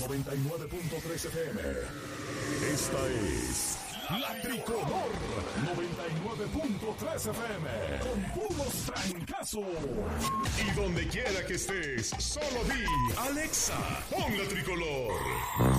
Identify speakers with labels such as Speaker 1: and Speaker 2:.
Speaker 1: 99.3 FM. Esta es La Tricolor 99.3 FM. Con puros trancazos. Y donde quiera que estés, solo di Alexa, pon La Tricolor.